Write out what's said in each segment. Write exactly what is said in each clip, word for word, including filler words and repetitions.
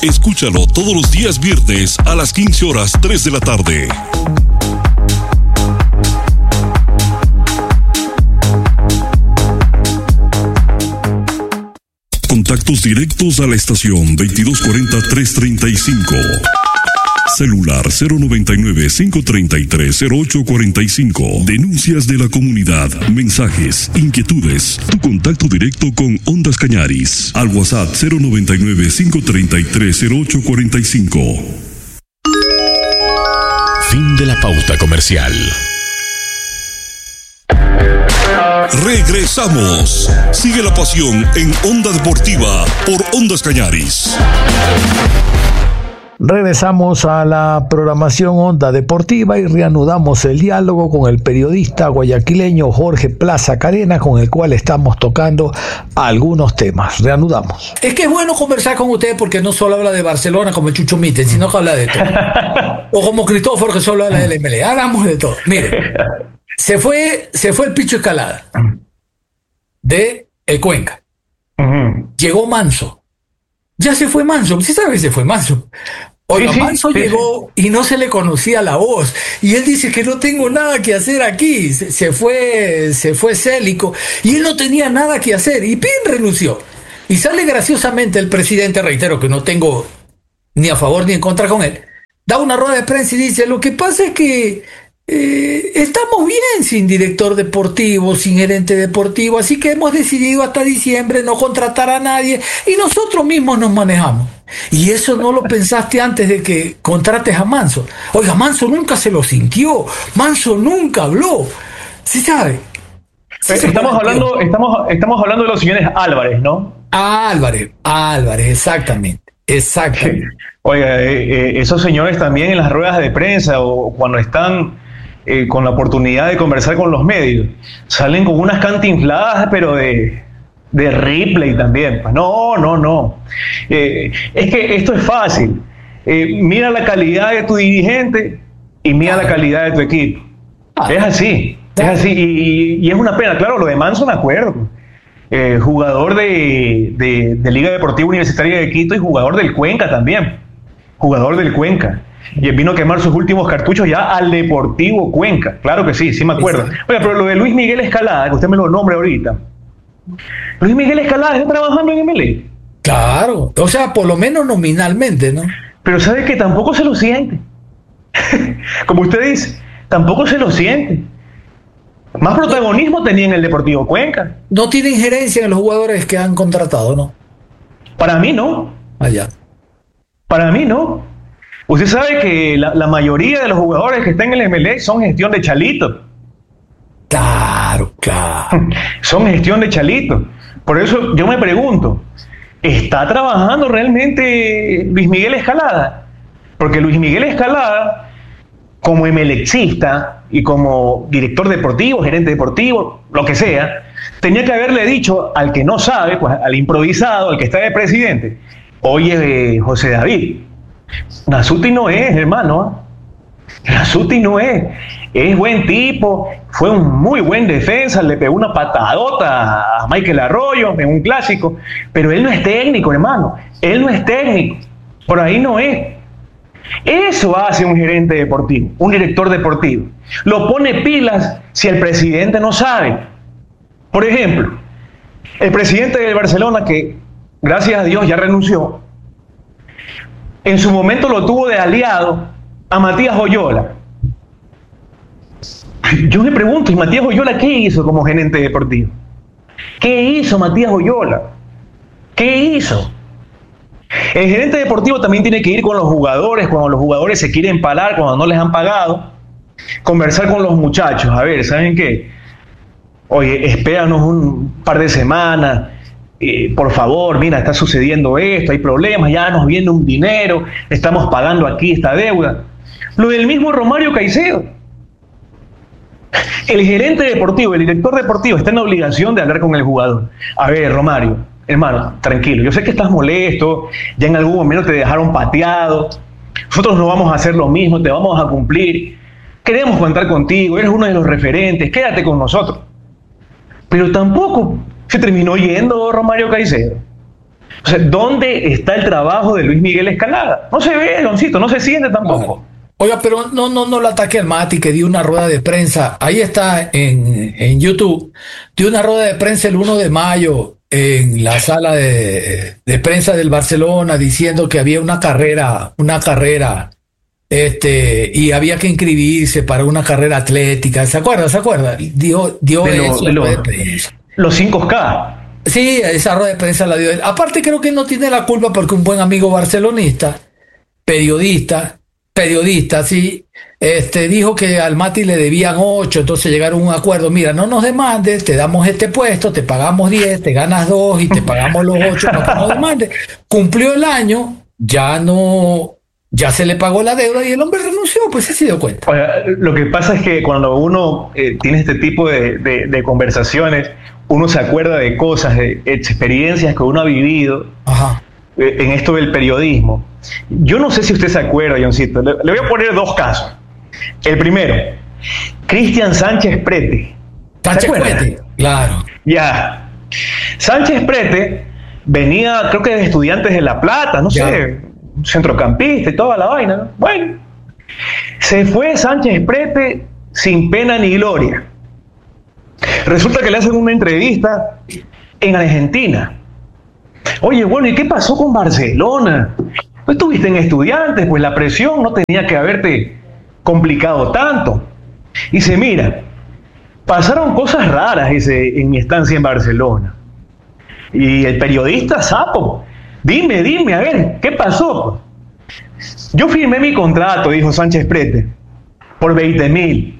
Escúchalo todos los días viernes a las quince horas tres de la tarde. Contactos directos a la estación veintidós cuarenta, trescientos treinta y cinco. Celular cero noventa y nueve, cinco treinta y tres, cero ocho cuarenta y cinco. Denuncias de la comunidad, mensajes, inquietudes. Tu contacto directo con Ondas Cañaris. Al WhatsApp cero noventa y nueve, cinco treinta y tres, cero ocho cuarenta y cinco. Fin de la pauta comercial. Regresamos. Sigue la pasión en Onda Deportiva por Ondas Cañaris. Regresamos a la programación Onda Deportiva y reanudamos el diálogo con el periodista guayaquileño Jorge Plaza Carena, con el cual estamos tocando algunos temas. Reanudamos. Es que es bueno conversar con ustedes porque no solo habla de Barcelona como el Chucho Mitten, sino que habla de todo. O como Cristóforo, que solo habla del M L E. Hablamos de todo. Mire, se fue, se fue el Picho Escalada de el Cuenca. Uh-huh. Llegó Manso. Ya se fue Manso. Usted sabe que se fue Manso. Oiga, sí, sí, Manso sí, llegó sí. y no se le conocía la voz. Y él dice que no tengo nada que hacer aquí. Se, se fue, se fue Célico. Y él no tenía nada que hacer. Y Pin renunció. Y sale graciosamente el presidente, reitero que no tengo ni a favor ni en contra con él. Da una rueda de prensa y dice, lo que pasa es que eh, estamos bien sin director deportivo, sin gerente deportivo. Así que hemos decidido hasta diciembre no contratar a nadie. Y nosotros mismos nos manejamos. Y eso no lo pensaste antes de que contrates a Manso. Oiga, Manso nunca se lo sintió. Manso nunca habló. ¿Sí sabe? ¿Sí estamos, hablando, estamos, estamos hablando de los señores Álvarez, ¿no? Álvarez, Álvarez, exactamente. Exactamente. Oiga, eh, eh, esos señores también en las ruedas de prensa o cuando están eh, con la oportunidad de conversar con los medios, salen con unas cantinfladas, pero de... de Ripley también. Pues no, no, no. Eh, es que esto es fácil. Eh, mira la calidad de tu dirigente y mira la calidad de tu equipo. Es así. Es así. Y, y es una pena. Claro, lo de Manso me acuerdo. Eh, jugador de, de, de Liga Deportiva Universitaria de Quito y jugador del Cuenca también. Jugador del Cuenca. Y vino a quemar sus últimos cartuchos ya al Deportivo Cuenca. Claro que sí, sí me acuerdo. Oiga, pero lo de Luis Miguel Escalada, que usted me lo nombre ahorita. Luis Miguel Escalada está trabajando en M L E. Claro, o sea, por lo menos nominalmente, ¿no? Pero sabe que tampoco se lo siente. Como usted dice, tampoco se lo siente. Más protagonismo tenía en el Deportivo Cuenca. No tiene injerencia en los jugadores que han contratado, ¿no? Para mí no. Allá. Para mí no. Usted sabe que la, la mayoría de los jugadores que están en el M L E son gestión de Chalito. Claro, claro. Son gestión de Chalito. Por eso yo me pregunto, ¿está trabajando realmente Luis Miguel Escalada? Porque Luis Miguel Escalada, como emelexista y como director deportivo, gerente deportivo, lo que sea, tenía que haberle dicho al que no sabe, pues al improvisado, al que está de presidente, oye, José David, Nasuti no es, hermano. Nasuti no es. Es buen tipo, fue un muy buen defensa, le pegó una patadota a Michael Arroyo en un clásico, pero él no es técnico, hermano, él no es técnico, por ahí no es. Eso hace un gerente deportivo, un director deportivo. Lo pone pilas si el presidente no sabe. Por ejemplo, el presidente del Barcelona, que gracias a Dios ya renunció, en su momento lo tuvo de aliado a Matías Oyola. Yo me pregunto, ¿y Matías Oyola qué hizo como gerente deportivo? ¿Qué hizo Matías Oyola? ¿Qué hizo? El gerente deportivo también tiene que ir con los jugadores cuando los jugadores se quieren parar, cuando no les han pagado, conversar con los muchachos. A ver, ¿saben qué? Oye, espéranos un par de semanas, eh, por favor, mira, está sucediendo esto, hay problemas, ya nos viene un dinero, estamos pagando aquí esta deuda. Lo del mismo Romario Caicedo. El gerente deportivo, el director deportivo está en la obligación de hablar con el jugador. A ver, Romario, hermano, tranquilo, yo sé que estás molesto, ya en algún momento te dejaron pateado, nosotros no vamos a hacer lo mismo, te vamos a cumplir, queremos contar contigo, eres uno de los referentes, quédate con nosotros. Pero tampoco se terminó yendo Romario Caicedo. O sea, ¿dónde está el trabajo de Luis Miguel Escalada? No se ve, Leoncito, no se siente tampoco. No. Oiga, pero no, no, no lo ataque al Mati, que dio una rueda de prensa. Ahí está en, en YouTube. Dio una rueda de prensa el primero de mayo en la sala de, de prensa del Barcelona, diciendo que había una carrera, una carrera, este, y había que inscribirse para una carrera atlética. ¿Se acuerda? ¿Se acuerda? Dio, dio De lo- eso. de lo- de prensa. Los cinco K. Sí, esa rueda de prensa la dio él. Aparte, creo que no tiene la culpa porque un buen amigo barcelonista, periodista, periodista, sí, este, dijo que al Mati le debían ocho, entonces llegaron a un acuerdo. Mira, no nos demandes, te damos este puesto, te pagamos diez, te ganas dos y te pagamos los ocho para que no demandes. Cumplió el año, ya no, ya se le pagó la deuda y el hombre renunció, pues sí se dio cuenta. Oiga, lo que pasa es que cuando uno eh, tiene este tipo de, de- de conversaciones, uno se acuerda de cosas, de experiencias que uno ha vivido Ajá. eh, en esto del periodismo. Yo no sé si usted se acuerda, Johncito, le, le voy a poner dos casos. El primero, Cristian Sánchez Prete. ¿Se Sánchez acuerda? Prete, claro. Ya. Sánchez Prete venía, creo que de Estudiantes de La Plata, no Ya. sé, centrocampista y toda la vaina, ¿no? Bueno, se fue Sánchez Prete sin pena ni gloria. Resulta que le hacen una entrevista en Argentina. Oye, bueno, ¿y qué pasó con Barcelona? Tú estuviste en Estudiantes, pues la presión no tenía que haberte complicado tanto. Dice, mira, pasaron cosas raras dice, en mi estancia en Barcelona. Y el periodista sapo, dime, dime, a ver, ¿qué pasó? Yo firmé mi contrato, dijo Sánchez Prete, por veinte mil.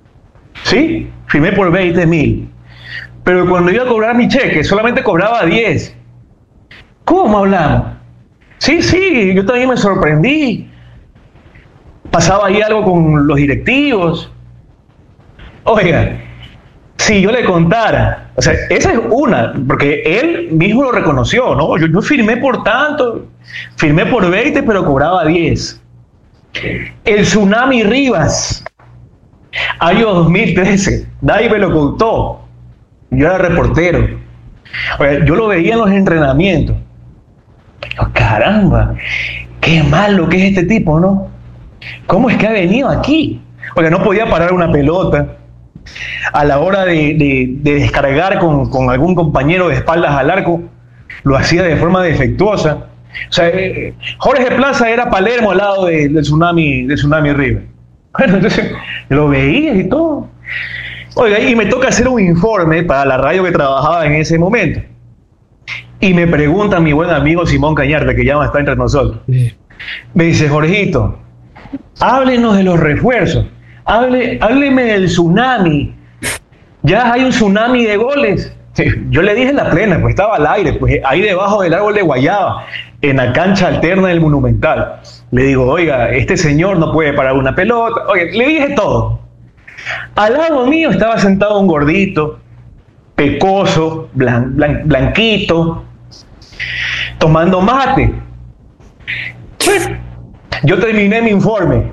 ¿Sí? Firmé por veinte mil. Pero cuando iba a cobrar mi cheque, solamente cobraba diez. ¿Cómo hablamos? Sí, sí, yo también me sorprendí. Pasaba ahí algo con los directivos. Oiga, si yo le contara, o sea, esa es una, porque él mismo lo reconoció, ¿no? Yo, yo firmé por tanto, firmé por veinte, pero cobraba diez. El Tsunami Rivas, año dos mil trece, nadie me lo contó. Yo era reportero. Oiga, yo lo veía en los entrenamientos. Oh, caramba, qué malo que es este tipo, ¿no? ¿Cómo es que ha venido aquí? Oiga, no podía parar una pelota. A la hora de, de, de descargar con, con algún compañero de espaldas al arco, lo hacía de forma defectuosa. O sea, eh, Jorge Plaza era Palermo al lado de, del Tsunami, del Tsunami River. Bueno, entonces lo veía y todo. Oiga, y me toca hacer un informe para la radio que trabajaba en ese momento. Y me pregunta mi buen amigo Simón Cañarte, que ya no está entre nosotros. Sí. Me dice, Jorgito, háblenos de los refuerzos. Hable, hábleme del tsunami. Ya hay un tsunami de goles. Sí, yo le dije en la plena, pues estaba al aire, pues ahí debajo del árbol de guayaba, en la cancha alterna del Monumental. Le digo, oiga, este señor no puede parar una pelota. Oiga, le dije todo. Al lado mío estaba sentado un gordito, pecoso, blan, blan, blanquito, tomando mate. Bueno, yo terminé mi informe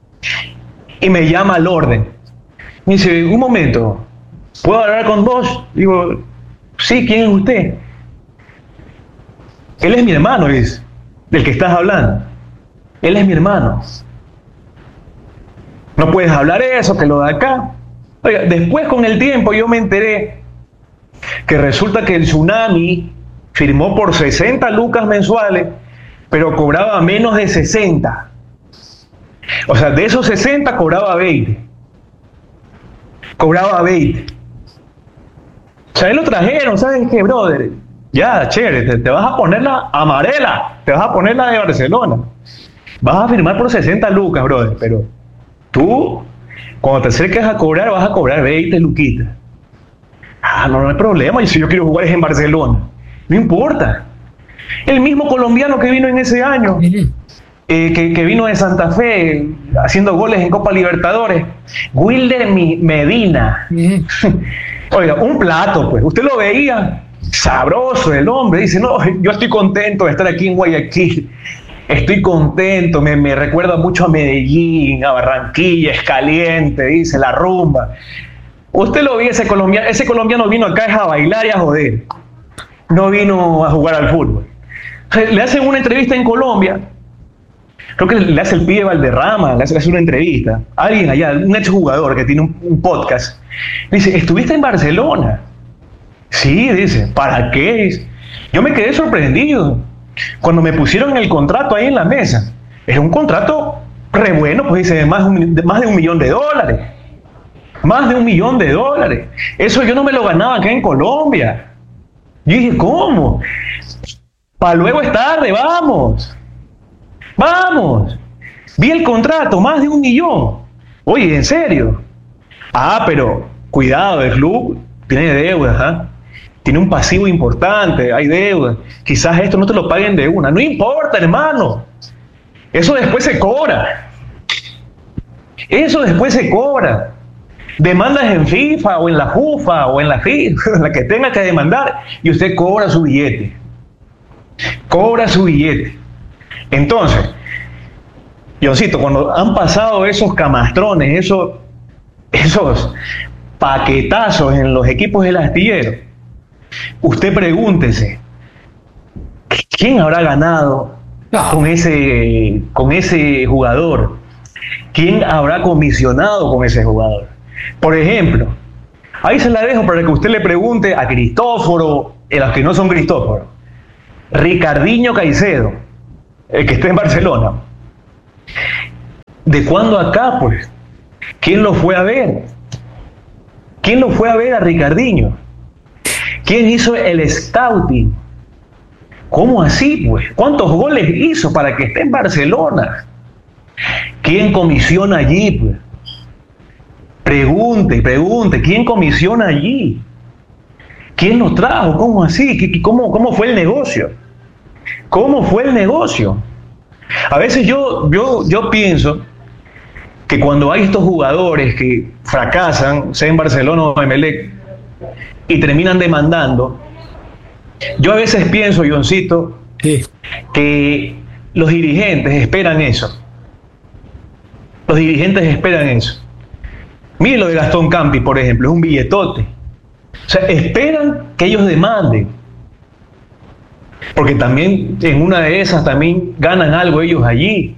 y me llama al orden. Me dice, un momento, ¿puedo hablar con vos? Digo, sí, ¿quién es usted? Él es mi hermano, es del que estás hablando. Él es mi hermano. No puedes hablar eso, que lo de acá. Oiga, después con el tiempo yo me enteré que resulta que el Tsunami firmó por sesenta lucas mensuales, pero cobraba menos de sesenta. O sea, de esos sesenta cobraba veinte. Cobraba veinte. O sea, él lo trajeron, ¿sabes qué, brother? Ya, chévere, te, te vas a poner la amarela, te vas a poner la de Barcelona. Vas a firmar por sesenta lucas, brother, pero tú, cuando te acerques a cobrar, vas a cobrar veinte luquitas. Ah, no, no hay problema, y si yo quiero jugar es en Barcelona. No importa. El mismo colombiano que vino en ese año, eh, que, que vino de Santa Fe, haciendo goles en Copa Libertadores, Wilder Medina. Oiga, un plato, pues. Usted lo veía, sabroso el hombre. Dice, no, yo estoy contento de estar aquí en Guayaquil. Estoy contento, me, me recuerda mucho a Medellín, a Barranquilla, es caliente, dice, la rumba. Usted lo vio, ese colombiano, ese colombiano vino acá es a bailar y a joder. No vino a jugar al fútbol. Le hacen una entrevista en Colombia, creo que le hace el pibe Valderrama, le hace, le hace una entrevista, alguien allá, un exjugador que tiene un, un podcast, dice, ¿estuviste en Barcelona? Sí, dice, ¿para qué? Yo me quedé sorprendido cuando me pusieron el contrato ahí en la mesa. Era un contrato re bueno, pues dice, de más, un, de más de un millón de dólares. Más de un millón de dólares. Eso yo no me lo ganaba acá en Colombia. Yo dije, ¿cómo? Para luego es tarde, vamos. Vamos. Vi el contrato, más de un millón. Oye, ¿en serio? Ah, pero cuidado, el club tiene deudas, ¿eh? Tiene un pasivo importante, hay deudas. Quizás esto no te lo paguen de una. No importa, hermano. Eso después se cobra. Eso después se cobra. Demandas en FIFA o en la JUFA o en la FIFA, en la que tenga que demandar, y usted cobra su billete. Cobra su billete. Entonces, Johncito, cuando han pasado esos camastrones, esos, esos paquetazos en los equipos del astillero, usted pregúntese, ¿quién habrá ganado No. con ese, con ese jugador? ¿Quién habrá comisionado con ese jugador? Por ejemplo, ahí se la dejo para que usted le pregunte a Cristóforo, a los que no son Cristóforo, Ricardinho Caicedo, el que está en Barcelona. ¿De cuándo acá, pues? ¿Quién lo fue a ver? ¿Quién lo fue a ver a Ricardinho? ¿Quién hizo el scouting? ¿Cómo así, pues? ¿Cuántos goles hizo para que esté en Barcelona? ¿Quién comisiona allí, pues? Pregunte, pregunte, ¿quién comisiona allí? ¿Quién lo trajo? ¿Cómo así? ¿Cómo, cómo fue el negocio? ¿Cómo fue el negocio? A veces yo, yo, yo pienso que cuando hay estos jugadores que fracasan, sea en Barcelona o en Emelec, y terminan demandando, yo a veces pienso, Johncito, Sí. que los dirigentes esperan eso. Los dirigentes esperan eso. Mire lo de Gastón Campi, por ejemplo, es un billetote. O sea, esperan que ellos demanden. Porque también en una de esas también ganan algo ellos allí.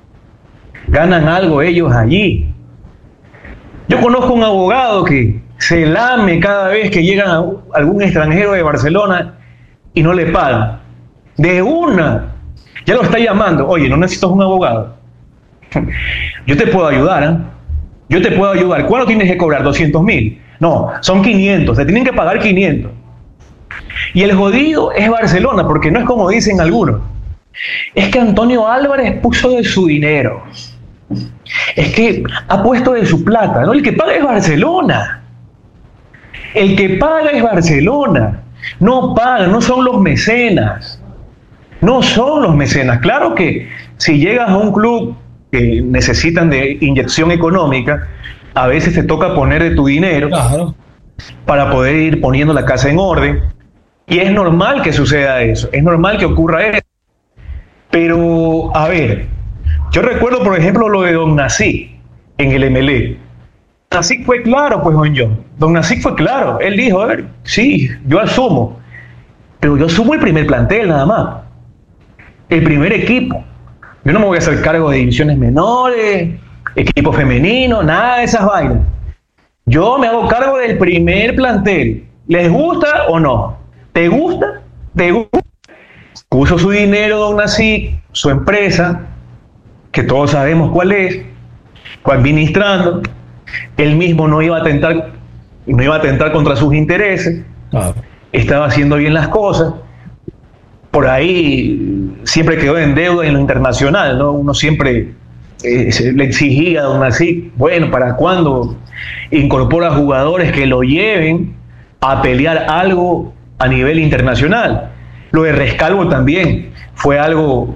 Ganan algo ellos allí. Yo conozco un abogado que se lame cada vez que llega a algún extranjero de Barcelona y no le pagan. De una. Ya lo está llamando. Oye, no necesitas un abogado. Yo te puedo ayudar, ¿eh? Yo te puedo ayudar. ¿Cuánto tienes que cobrar? ¿doscientos mil? No, son quinientos. Te tienen que pagar quinientos. Y el jodido es Barcelona, porque no es como dicen algunos. Es que Antonio Álvarez puso de su dinero. Es que ha puesto de su plata. No, el que paga es Barcelona. El que paga es Barcelona. No pagan, no son los mecenas. No son los mecenas. Claro que si llegas a un club que necesitan de inyección económica, a veces te toca poner de tu dinero Claro. para poder ir poniendo la casa en orden. Y es normal que suceda eso, es normal que ocurra eso. Pero, a ver, yo recuerdo, por ejemplo, lo de Don Nasik en el Emelec. Don Nasik fue claro, pues, don John. Don Nasik fue claro. Él dijo, a ver, sí, yo asumo. Pero yo asumo el primer plantel nada más. El primer equipo. Yo no me voy a hacer cargo de divisiones menores, equipo femenino, nada de esas vainas. Yo me hago cargo del primer plantel. ¿Les gusta o no? ¿Te gusta? ¿Te gusta? Puso su dinero Don Nasik, su empresa, que todos sabemos cuál es, fue administrando. Él mismo no iba a atentar, no iba a atentar contra sus intereses. Claro. Estaba haciendo bien las cosas. Por ahí siempre quedó en deuda en lo internacional, ¿no? Uno siempre eh, se le exigía a Don Nasik, bueno, ¿para cuándo incorpora jugadores que lo lleven a pelear algo a nivel internacional? Lo de Rescalvo también fue algo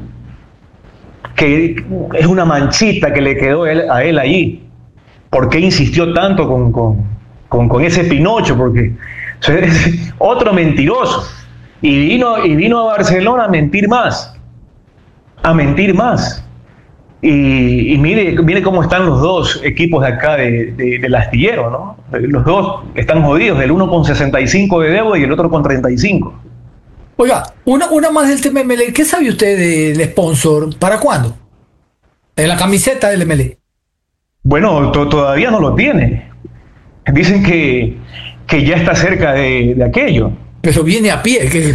que es una manchita que le quedó él, a él allí. ¿Por qué insistió tanto con, con, con, con ese Pinocho? Porque o sea, es otro mentiroso. Y vino, y vino a Barcelona a mentir más. A mentir más. Y, y mire, mire cómo están los dos equipos de acá de, de, del astillero, ¿no? Los dos están jodidos, el uno con sesenta y cinco de deuda y el otro con treinta y cinco. Oiga, una, una más del tema M L E. ¿Qué sabe usted del sponsor? ¿Para cuándo? En la camiseta del M L E. Bueno, to- todavía no lo tiene. Dicen que, que ya está cerca de, de aquello. Pero viene a pie. Que...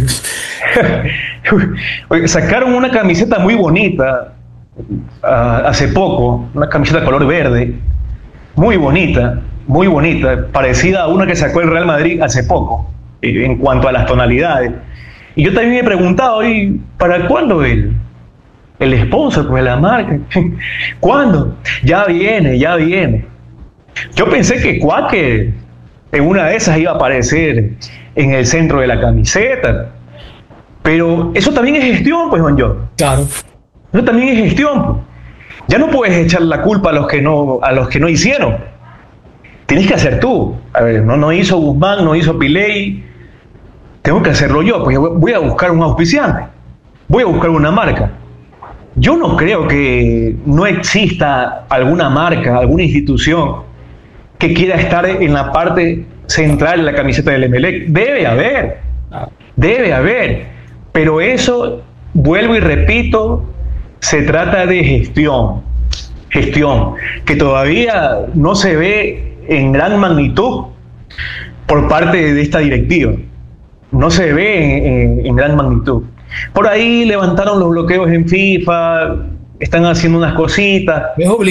Oye, sacaron una camiseta muy bonita uh, hace poco, una camiseta color verde, muy bonita, muy bonita, parecida a una que sacó el Real Madrid hace poco, eh, en cuanto a las tonalidades. Y yo también me he preguntado, ¿y para cuándo el, el sponsor, pues la marca? ¿Cuándo? Ya viene, ya viene. Yo pensé que Quaker en una de esas iba a aparecer en el centro de la camiseta. Pero eso también es gestión, pues, don John. Claro. Eso también es gestión. Pues. Ya no puedes echar la culpa a los que no, a los que no hicieron. Tienes que hacer tú. A ver, no, no hizo Guzmán, no hizo Piley. Tengo que hacerlo yo. Pues voy a buscar un auspiciante. Voy a buscar una marca. Yo no creo que no exista alguna marca, alguna institución que quiera estar en la parte central de la camiseta del Emelec. Debe haber. Debe haber. Pero eso, vuelvo y repito, se trata de gestión, gestión, que todavía no se ve en gran magnitud por parte de esta directiva, no se ve en, en, en gran magnitud. Por ahí levantaron los bloqueos en FIFA, están haciendo unas cositas. Es